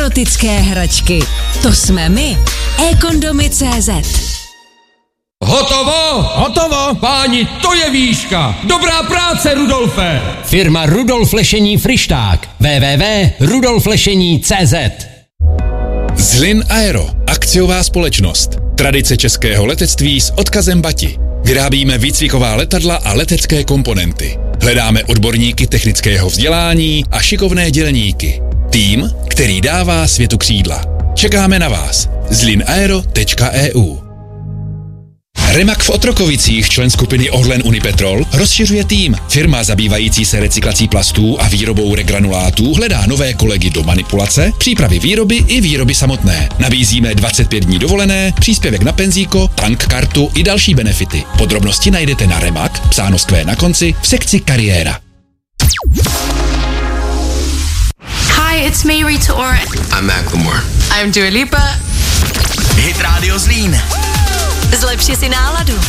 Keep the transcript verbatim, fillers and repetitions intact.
erotické hračky. To jsme my. eKondomy tečka cé zet. Hotovo! Hotovo! Páni, to je výška! Dobrá práce, Rudolfe! Firma Rudolf Lešení Frišták. w w w tečka rudolf lešení tečka cé zet. Zlin Aero, akciová společnost. Tradice českého letectví s odkazem Bati. Vyrábíme výcviková letadla a letecké komponenty. Hledáme odborníky technického vzdělání a šikovné dělníky. Tým, který dává světu křídla. Čekáme na vás. zlin aero tečka e u. Remak v Otrokovicích, člen skupiny Orlen Unipetrol, rozšiřuje tým. Firma zabývající se recyklací plastů a výrobou regranulátů hledá nové kolegy do manipulace, přípravy výroby i výroby samotné. Nabízíme dvacet pět dní dovolené, příspěvek na penzíko, tank kartu i další benefity. Podrobnosti najdete na Remak, psáno s Q na konci, v sekci kariéra. Hi, it's me, Rita Ora. I'm Macklemore. I'm Dua Lipa. Hit Radio Zlín. Zlepši si náladu.